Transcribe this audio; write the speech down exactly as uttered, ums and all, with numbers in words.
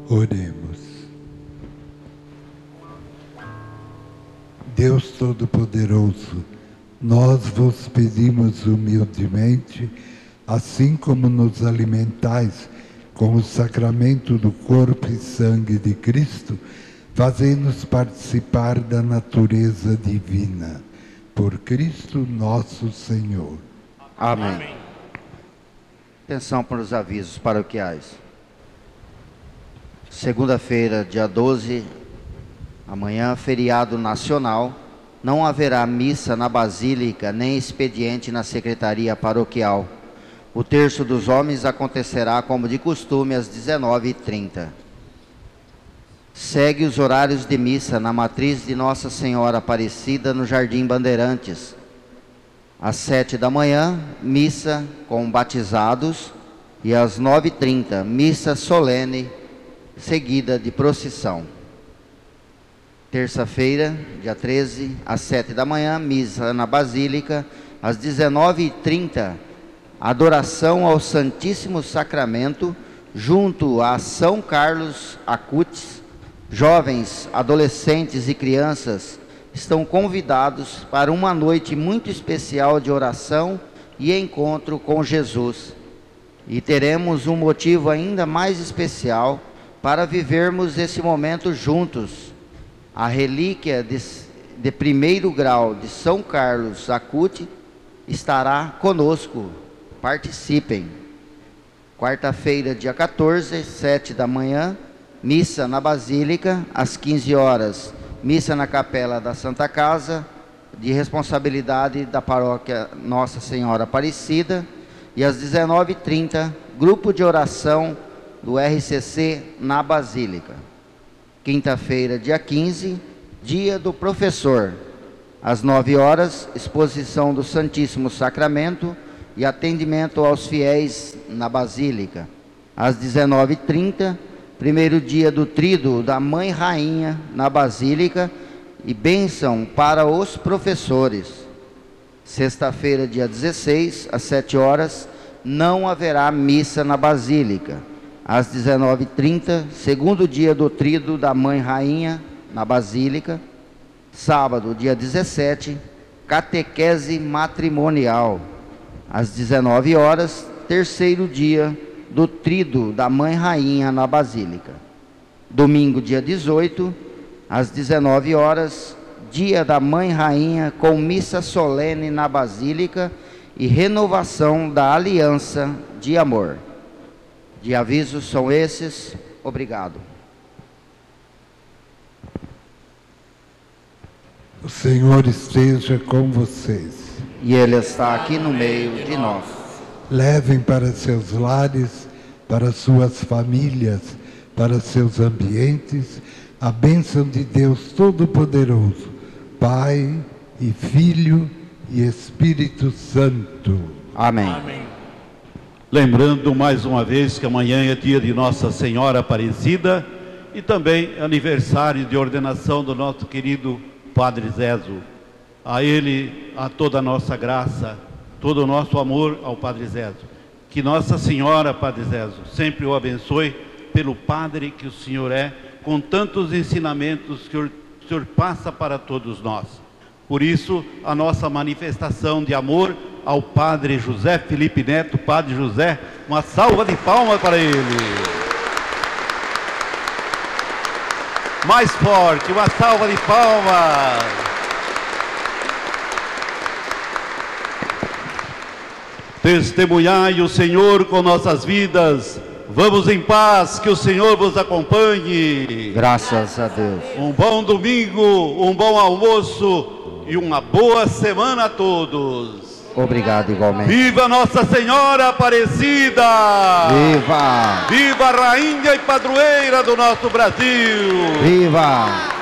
Oremos. Deus Todo-Poderoso, nós vos pedimos humildemente, assim como nos alimentais com o sacramento do corpo e sangue de Cristo, fazei-nos participar da natureza divina. Por Cristo nosso Senhor. Amém. Amém. Atenção para os avisos paroquiais. Segunda-feira, dia doze, amanhã, feriado nacional, não haverá missa na Basílica, nem expediente na Secretaria Paroquial. O terço dos homens acontecerá, como de costume, às dezenove e trinta. Segue os horários de missa na matriz de Nossa Senhora Aparecida, no Jardim Bandeirantes. Às sete da manhã, missa com batizados, e às nove e trinta, missa solene, seguida de procissão. Terça-feira, dia treze, às sete da manhã, missa na Basílica. Às dezenove e trinta, adoração ao Santíssimo Sacramento, junto a São Carlos Acutis. Jovens, adolescentes e crianças estão convidados para uma noite muito especial de oração e encontro com Jesus. E teremos um motivo ainda mais especial para vivermos esse momento juntos. A relíquia de, de primeiro grau de São Carlos Acutis estará conosco. Participem. Quarta-feira, dia quatorze, sete da manhã, missa na Basílica. Às quinze horas, missa na Capela da Santa Casa, de responsabilidade da Paróquia Nossa Senhora Aparecida. E às dezenove e trinta, grupo de oração do R C C na Basílica. Quinta-feira, dia quinze, dia do professor. Às nove horas, exposição do Santíssimo Sacramento e atendimento aos fiéis na Basílica. Às dezenove e trinta, primeiro dia do tríduo da Mãe Rainha na Basílica e bênção para os professores. Sexta-feira, dia dezesseis, às sete horas, não haverá missa na Basílica. Às dezenove e trinta, segundo dia do tríduo da Mãe Rainha na Basílica. Sábado, dia dezessete, catequese matrimonial. Às dezenove horas, terceiro dia do tríduo da Mãe Rainha na Basílica. Domingo, dia dezoito, às dezenove horas, dia da Mãe Rainha com missa solene na Basílica e renovação da aliança de amor. De avisos são esses. Obrigado. O Senhor esteja com vocês. E Ele está aqui no meio de nós. Levem para seus lares, para suas famílias, para seus ambientes, a bênção de Deus Todo-Poderoso, Pai e Filho e Espírito Santo. Amém. Amém. Lembrando mais uma vez que amanhã é dia de Nossa Senhora Aparecida e também aniversário de ordenação do nosso querido Padre Zezo. A ele, a toda a nossa graça, todo o nosso amor ao Padre Zezo. Que Nossa Senhora, Padre Zezo, sempre o abençoe pelo Padre que o Senhor é, com tantos ensinamentos que o Senhor passa para todos nós. Por isso, a nossa manifestação de amor ao Padre José Felipe Neto, Padre José, uma salva de palmas para ele. Mais forte, uma salva de palmas. Testemunhai o Senhor com nossas vidas. Vamos em paz, que o Senhor vos acompanhe. Graças a Deus. Um bom domingo, um bom almoço e uma boa semana a todos. Obrigado igualmente. Viva Nossa Senhora Aparecida! Viva! Viva a Rainha e Padroeira do nosso Brasil! Viva!